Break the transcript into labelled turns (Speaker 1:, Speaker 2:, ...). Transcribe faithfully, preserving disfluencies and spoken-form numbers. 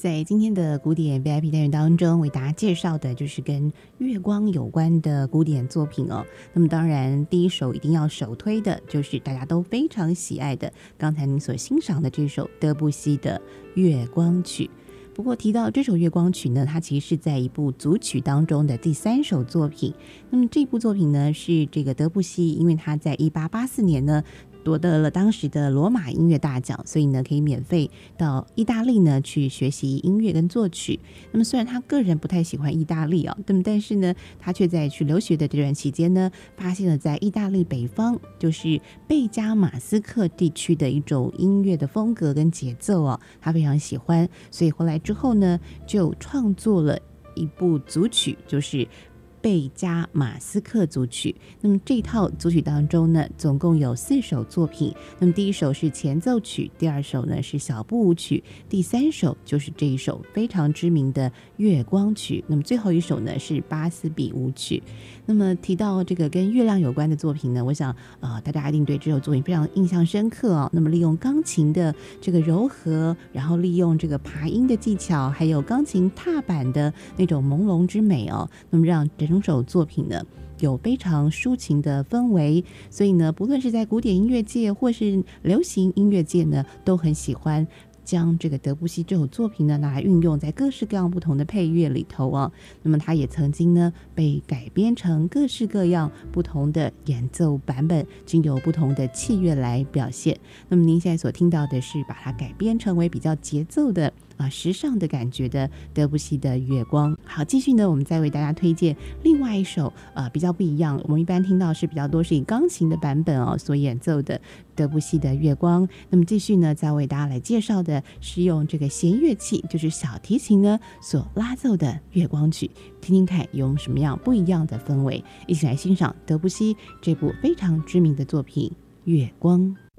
Speaker 1: 在今天的古典 V I P 单元当中，为大家介绍的就是跟月光有关的古典作品哦。那么当然，第一首一定要首推的就是大家都非常喜爱的，刚才您所欣赏的这首德布西的《月光曲》。不过提到这首《月光曲》呢，它其实是在一部组曲当中的第三首作品。那么这部作品呢，是这个德布西，因为他在一八八四年呢夺得了当时的罗马音乐大奖，所以呢可以免费到意大利呢去学习音乐跟作曲。那么虽然他个人不太喜欢意大利啊，但是呢他却在去留学的这段期间呢，发现了在意大利北方就是贝加马斯克地区的一种音乐的风格跟节奏啊，他非常喜欢，所以回来之后呢就创作了一部组曲，就是贝加马斯克组曲。那么这套组曲当中呢，总共有四首作品。那么第一首是前奏曲，第二首呢是小步舞曲，第三首就是这一首非常知名的月光曲。那么最后一首呢是巴斯比舞曲。那么提到这个跟月亮有关的作品呢，我想呃大家一定对这首作品非常印象深刻哦。那么利用钢琴的这个柔和，然后利用这个爬音的技巧，还有钢琴踏板的那种朦胧之美哦，那么让整首作品呢有非常抒情的氛围，所以呢不论是在古典音乐界或是流行音乐界呢，都很喜欢将这个德布西这首作品呢拿来运用在各式各样不同的配乐里头啊。那么它也曾经呢被改编成各式各样不同的演奏版本，经由不同的器乐来表现。那么您现在所听到的是把它改编成为比较节奏的啊时尚的感觉的德布西的月光。好，继续呢我们再为大家推荐另外一首呃比较不一样，我们一般听到是比较多是以钢琴的版本哦所演奏的德布西的月光。那么继续呢再为大家来介绍的是用这个弦乐器，就是小提琴呢所拉奏的月光曲，听听看有什么样不一样的氛围。一起来欣赏德布西这部非常知名的作品《月光》。